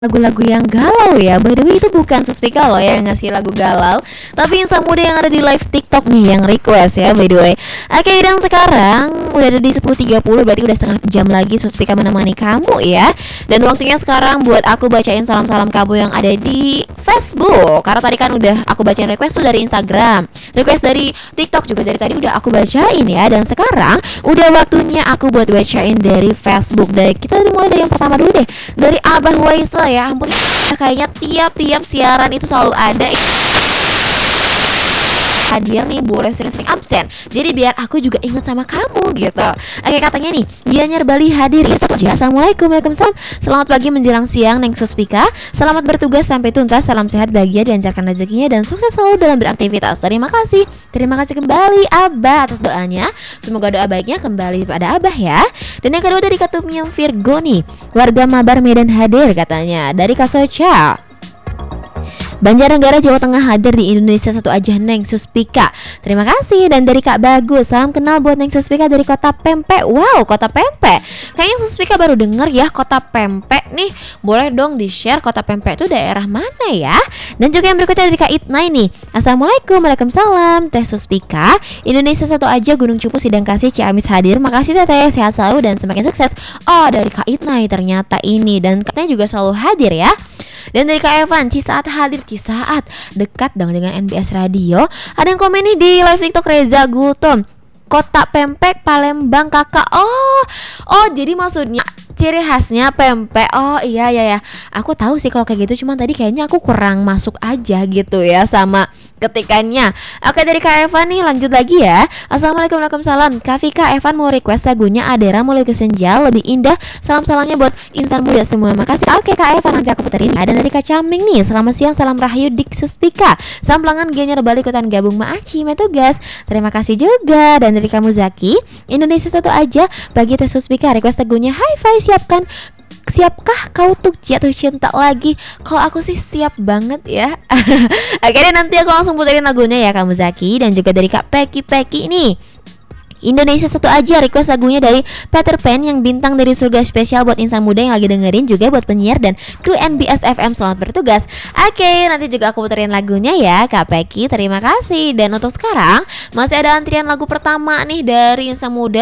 Lagu-lagu yang galau ya. By the way itu bukan Suspika loh yang ngasih lagu galau, tapi insan muda yang ada di live TikTok nih yang request ya, by the way. Oke, dan sekarang udah ada di 10.30, berarti udah setengah jam lagi Suspika menemani kamu ya. Dan waktunya sekarang buat aku bacain salam-salam kamu yang ada di Facebook. Karena tadi kan udah aku bacain request tuh dari Instagram, request dari TikTok juga dari tadi udah aku bacain ya. Dan sekarang udah waktunya aku buat bacain dari Facebook. Dari kita mulai dari yang pertama dulu deh, dari Abah Waisel. Ya ampun, kayaknya tiap siaran itu selalu ada hadir nih, boleh sering-sering absen. Jadi biar aku juga ingat sama kamu gitu. Oke, katanya nih, Gianyar Bali hadir ya. Assalamualaikum, waalaikumsalam. Selamat pagi menjelang siang Neng Suspika. Selamat bertugas sampai tuntas. Salam sehat, bahagia, dilancarkan rezekinya dan sukses selalu dalam beraktivitas. Terima kasih kembali Abah atas doanya. Semoga doa baiknya kembali pada Abah ya. Dan yang kedua dari Katumyam Virgo nih, warga Mabar Medan hadir katanya dari Kasoca. Banjarnegara Jawa Tengah hadir di Indonesia satu aja Neng Suspika. Terima kasih. Dan dari Kak Bagus, salam kenal buat Neng Suspika dari Kota Pempek. Wow, Kota Pempek. Kayaknya Suspika baru denger ya Kota Pempek nih. Boleh dong di-share Kota Pempek itu daerah mana ya? Dan juga yang berikutnya dari Kak Itnai nih. Assalamualaikum, waalaikumsalam. Teh Suspika, Indonesia satu aja Gunung Cupu Sidangkasih Ciamis hadir. Makasih Teteh, sehat selalu dan semakin sukses. Oh, dari Kak Itnai ternyata ini. Dan katanya juga selalu hadir ya. Dan dari Kak Evan, Cisaat hadir. Cisaat dekat dong dengan NBS Radio. Ada yang komen nih di live TikTok Reza Gultom, Kota Pempek Palembang kakak. Oh jadi maksudnya ciri khasnya pempek. Oh iya ya. Aku tahu sih kalau kayak gitu, cuman tadi kayaknya aku kurang masuk aja gitu ya sama ketikannya. Oke, dari Kak Evan nih lanjut lagi ya. Assalamualaikum, waalaikumsalam. Kak Vika, Evan mau request lagunya Adera Mulai ke Senja lebih indah. Salam-salamnya buat insan muda semua. Makasih. Oke Kak Evan, nanti aku puterin. Ada dari Kak Caming nih. Selamat siang, salam rahayu Dik Suspika. Salam pelanggan Gianyar Bali ikutan gabung Maaci Metugas. Terima kasih juga. Dan dari kamu Zaki, Indonesia satu aja bagi Teh Suspika request lagunya Hi-Fi. Siapkah kau untuk jatuh cinta lagi? Kalau aku sih siap banget ya. Oke deh, nanti aku langsung puterin lagunya ya kamu Zaki. Dan juga dari Kak Peki nih, Indonesia satu aja request lagunya dari Peter Pan yang bintang dari surga, spesial buat insan muda yang lagi dengerin, juga buat penyiar dan kru NBS FM. Selamat bertugas. Oke, nanti juga aku puterin lagunya ya Kak Peki. Terima kasih. Dan untuk sekarang masih ada antrian lagu pertama nih dari insan muda